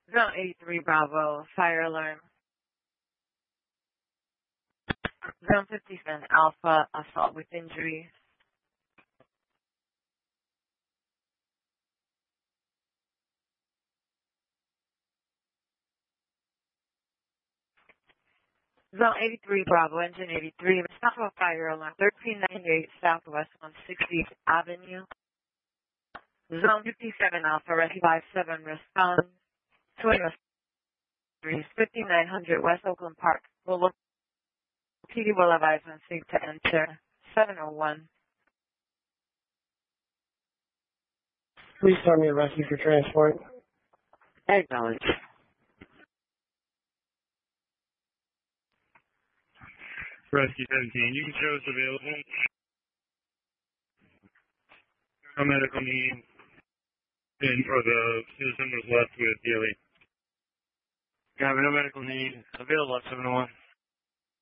Zone 83 Bravo, fire alarm. Zone 57 Alpha, assault with injury. Zone 83 Bravo, engine 83, stop of fire alarm 1398 Southwest 160th Avenue. Zone 57 Alpha, Rescue 57, respond. Twin 5900 West Oakland Park. PD will advise on safe to enter. 701. Please tell me a rescue for transport. Acknowledge. Rescue 17, you can show us available. No medical need, or the citizen was left with DLE. No medical need, available at 701.